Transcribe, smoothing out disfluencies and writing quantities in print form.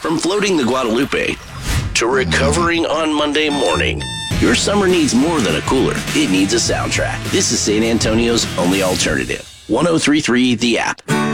From floating the Guadalupe to recovering on Monday morning, your summer needs more than a cooler. It needs a soundtrack. This is San Antonio's only alternative. 103.3 The App.